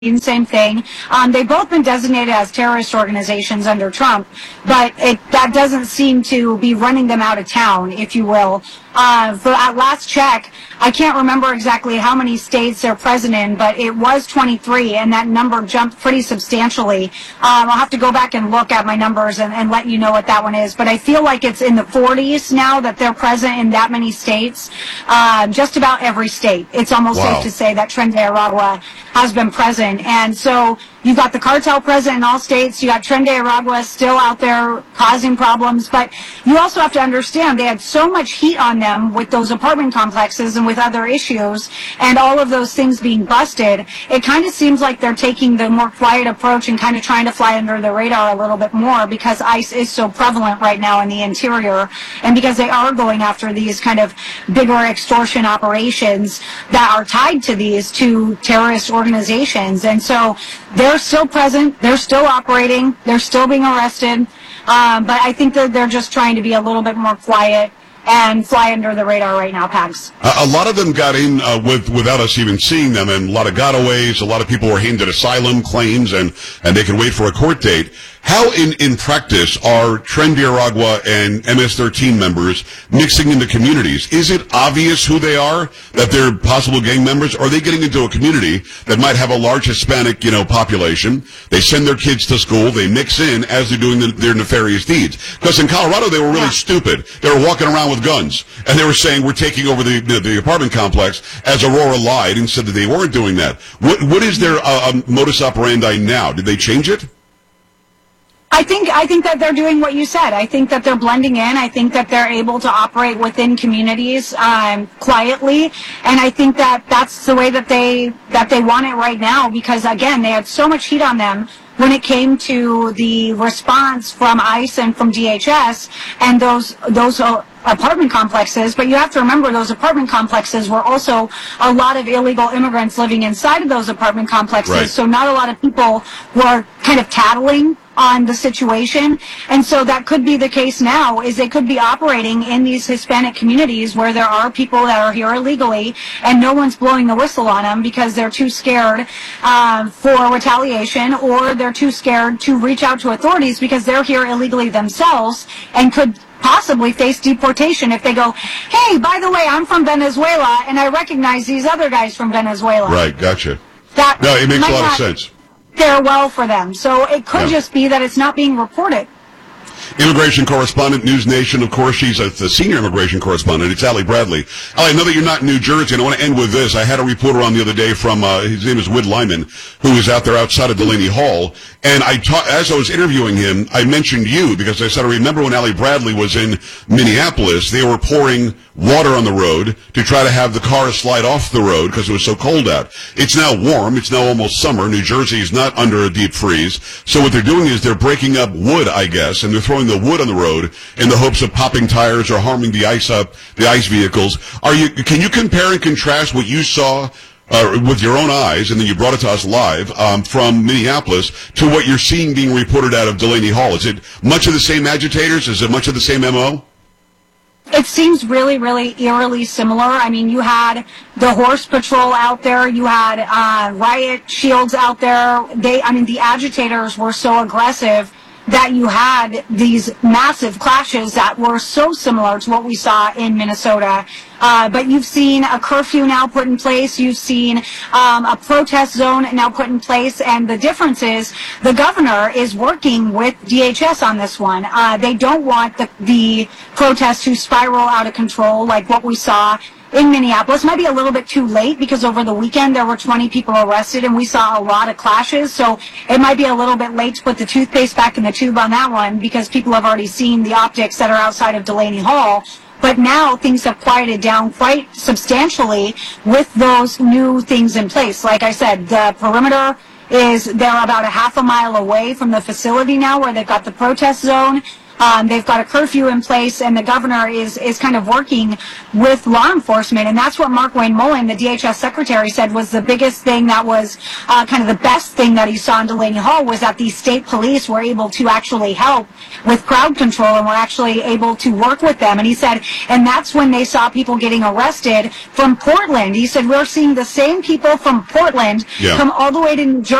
same thing. They've both been designated as terrorist organizations under Trump, but that doesn't seem to be running them out of town, if you will. At last check, I can't remember exactly how many states they're present in, but it was 23, and that number jumped pretty substantially. I'll have to go back and look at my numbers and let you know what that one is, but I feel like it's in the 40s now that they're present in that many states. Just about every state. It's almost safe to say that Tren de Aragua has been present. And so you've got the cartel present in all states. You got Tren de Aragua still out there causing problems. But you also have to understand they had so much heat on them with those apartment complexes and with other issues and all of those things being busted. It kind of seems like they're taking the more quiet approach and kind of trying to fly under the radar a little bit more because ICE is so prevalent right now in the interior and because they are going after these kind of bigger extortion operations that are tied to these two terrorist organizations. And so they're still present, they're still operating, they're still being arrested, but I think that they're just trying to be a little bit more quiet and fly under the radar right now, Pags. A lot of them got in without us even seeing them, and a lot of gotaways, a lot of people were handed asylum claims, and they could wait for a court date. How in practice are Tren de Aragua and MS-13 members mixing into communities? Is it obvious who they are, that they're possible gang members? Or are they getting into a community that might have a large Hispanic, population? They send their kids to school, they mix in as they're doing their nefarious deeds. Because in Colorado, they were really stupid. They were walking around with guns, and they were saying, we're taking over the apartment complex, as Aurora lied and said that they weren't doing that. What is their modus operandi now? Did they change it? I think that they're doing what you said. I think that they're blending in. I think that they're able to operate within communities quietly, and I think that that's the way that they want it right now because again, they had so much heat on them when it came to the response from ICE and from DHS and those apartment complexes, but you have to remember those apartment complexes were also a lot of illegal immigrants living inside of those apartment complexes, right. So not a lot of people were kind of tattling on the situation, and so that could be the case now, is they could be operating in these Hispanic communities where there are people that are here illegally and no one's blowing the whistle on them because they're too scared for retaliation, or they're too scared to reach out to authorities because they're here illegally themselves and could possibly face deportation if they go, hey, by the way, I'm from Venezuela and I recognize these other guys from Venezuela. Right, gotcha. No, it makes a lot of sense. Fare well for them. So it could just be that it's not being reported. Immigration correspondent, News Nation, of course, she's the senior immigration correspondent. It's Ali Bradley. Ali, I know that you're not in New Jersey, and I want to end with this. I had a reporter on the other day from, his name is Whit Lyman, who is out there outside of Delaney Hall, and as I was interviewing him, I mentioned you, because I said, I remember when Ali Bradley was in Minneapolis, they were pouring water on the road to try to have the cars slide off the road because it was so cold out. It's now warm. It's now almost summer. New Jersey is not under a deep freeze. So what they're doing is they're breaking up wood, I guess, and they're throwing the wood on the road in the hopes of popping tires or harming the ICE vehicles. Can you compare and contrast what you saw with your own eyes, and then you brought it to us live from Minneapolis, to what you're seeing being reported out of Delaney Hall? Is it much of the same agitators? Is it much of the same MO? It seems really, really eerily similar. I mean, you had the horse patrol out there. You had riot shields out there. The agitators were so aggressive that you had these massive clashes that were so similar to what we saw in Minnesota. But you've seen a curfew now put in place. You've seen a protest zone now put in place. And the difference is the governor is working with DHS on this one. They don't want the protests to spiral out of control like what we saw in Minneapolis. Might be a little bit too late because over the weekend there were 20 people arrested and we saw a lot of clashes, so it might be a little bit late to put the toothpaste back in the tube on that one because people have already seen the optics that are outside of Delaney Hall. But now things have quieted down quite substantially with those new things in place. Like I said, the perimeter they're about a half a mile away from the facility now where they've got the protest zone. They've got a curfew in place, and the governor is kind of working with law enforcement. And that's what Mark Wayne Mullen, the DHS secretary, said was the biggest thing that was kind of the best thing that he saw in Delaney Hall, was that these state police were able to actually help with crowd control and were actually able to work with them. And he said, and that's when they saw people getting arrested from Portland. He said, we're seeing the same people from Portland come all the way to New Jersey